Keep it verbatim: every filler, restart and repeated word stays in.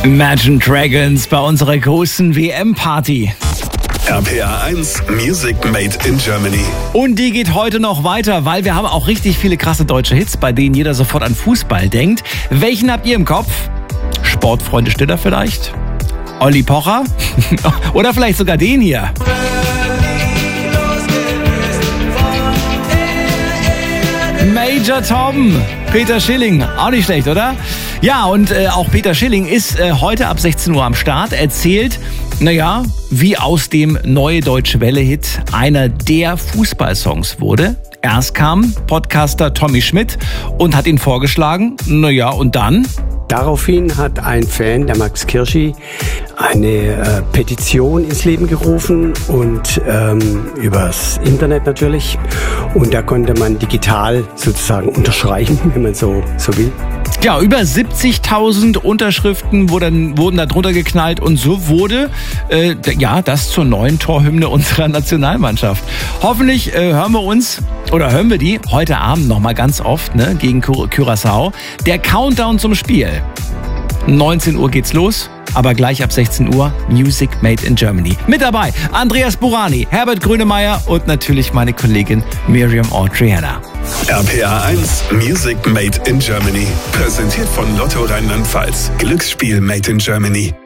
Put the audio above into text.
Imagine Dragons bei unserer großen W M-Party. R P R eins Music Made in Germany. Und die geht heute noch weiter, weil wir haben auch richtig viele krasse deutsche Hits, bei denen jeder sofort an Fußball denkt. Welchen habt ihr im Kopf? Sportfreunde Stiller vielleicht? Olli Pocher? Oder vielleicht sogar den hier? Major Tom, Peter Schilling, auch nicht schlecht, oder? Ja, und äh, auch Peter Schilling ist äh, heute ab sechzehn Uhr am Start, erzählt, naja, wie aus dem Neue Deutsche Welle-Hit einer der Fußballsongs wurde. Erst kam Podcaster Tommy Schmidt und hat ihn vorgeschlagen, naja, und dann? Daraufhin hat ein Fan, der Max Kirschi, eine äh, Petition ins Leben gerufen und ähm, übers Internet natürlich. Und da konnte man digital sozusagen unterschreiben, wenn man so, so will. Ja, über siebzigtausend Unterschriften wurden, wurden da drunter geknallt und so wurde äh, ja das zur neuen Torhymne unserer Nationalmannschaft. Hoffentlich äh, hören wir uns oder hören wir die heute Abend noch mal ganz oft, ne, gegen Curaçao. Der Countdown zum Spiel. neunzehn Uhr geht's los, aber gleich ab sechzehn Uhr Music Made in Germany. Mit dabei Andreas Burani, Herbert Grönemeyer und natürlich meine Kollegin Miriam Audrey Hanna. R P R eins Music Made in Germany. Präsentiert von Lotto Rheinland-Pfalz. Glücksspiel Made in Germany.